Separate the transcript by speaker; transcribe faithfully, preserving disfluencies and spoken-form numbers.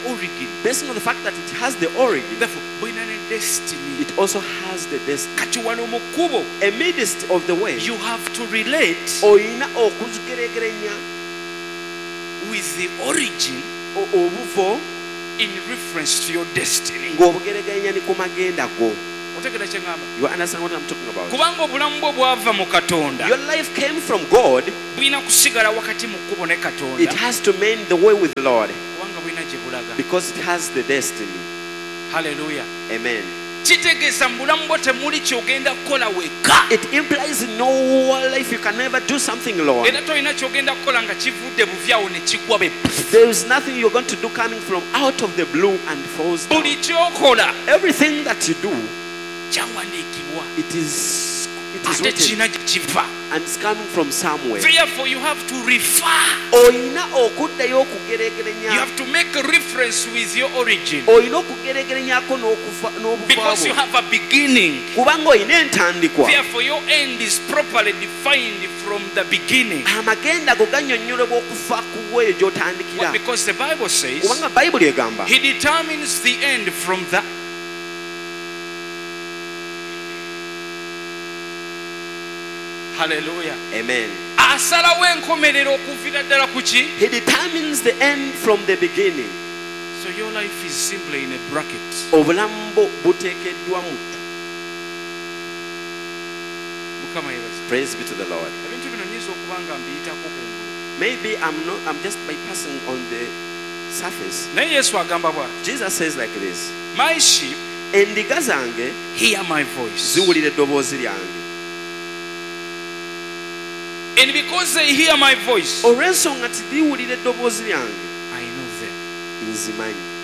Speaker 1: origin.
Speaker 2: Based on the fact that it has the origin,
Speaker 1: Therefore, bulina ne destiny.
Speaker 2: it also has the destiny.
Speaker 1: Kati wano mu kkubo,
Speaker 2: Amidst of the way,
Speaker 1: you have to relate
Speaker 2: oyina okugeregeranya
Speaker 1: with the origin
Speaker 2: obuvo
Speaker 1: in reference to your destiny.
Speaker 2: ng'obugeregeranya ni ku magenda go.
Speaker 1: Otegera kye ngamba?
Speaker 2: You understand what I'm talking about?
Speaker 1: Kubanga obulamu bwo bwava mu Katonda,
Speaker 2: Your life came from God.
Speaker 1: bulina kusigala wakati mu kkubo ne
Speaker 2: It
Speaker 1: Katonda,
Speaker 2: has to mend the way with the Lord
Speaker 1: kubanga bulina gye bulaga.
Speaker 2: because it has the destiny.
Speaker 1: Hallelujah.
Speaker 2: Amen.
Speaker 1: Kitegeeza mu bulamu bwo temuli kyogenda kukola wekka,
Speaker 2: It implies in no life you can never do something alone.
Speaker 1: era tolina kyogenda kukola nga kivudde buvyawo ne kigwa be.
Speaker 2: There is nothing you're going to do coming from out of the blue and falls down.
Speaker 1: Buli kyokola
Speaker 2: Everything that you do,
Speaker 1: kyawandiikibwa
Speaker 2: it is it is
Speaker 1: ate
Speaker 2: written
Speaker 1: kirina gye kiva.
Speaker 2: and it's coming from somewhere.
Speaker 1: Therefore you have to refer,
Speaker 2: Oyina okuddayo
Speaker 1: you
Speaker 2: okugeregeranya.
Speaker 1: have to make a reference with your origin,
Speaker 2: Oyina okugeregeranyako n'okufa
Speaker 1: because you
Speaker 2: n'obufaabo.
Speaker 1: have a beginning.
Speaker 2: Kubanga oyina entandikwa.
Speaker 1: Therefore your end is properly defined from the beginning.
Speaker 2: Amagenda go gannyonnyolebwa okufa ku bweyo gy'otandikira.
Speaker 1: Because the Bible says
Speaker 2: Kubanga Bayibuli egamba
Speaker 1: he determines the end from the Hallelujah.
Speaker 2: Amen.
Speaker 1: Asalawo enkomerero okuviira ddala ku ki?
Speaker 2: He determines the end from the beginning.
Speaker 1: So your life is simply in a bracket.
Speaker 2: Obulamu bwo buteekeddwa mu.
Speaker 1: Mukama yebaze.
Speaker 2: Praise be to the Lord.
Speaker 1: Ebintu bino nyinza okuba nga mbiyitako kungulu.
Speaker 2: Maybe I'm not I'm just bypassing on the surface.
Speaker 1: Naye Yesu agamba bw'ati,
Speaker 2: Jesus says like this.
Speaker 1: my sheep
Speaker 2: Endiga zange
Speaker 1: hear my voice.
Speaker 2: ziwulira eddoboozi lyange.
Speaker 1: And because they hear my voice,
Speaker 2: Olw'ensonga nti liwulira eddoboozi lyange,
Speaker 1: I know them.
Speaker 2: nzimanyi.